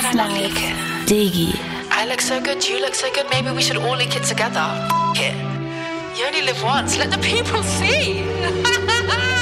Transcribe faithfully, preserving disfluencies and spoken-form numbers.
Life. Diggy. I look so good, you look so good, maybe we should all link it together. F it. You only live once, let the people see.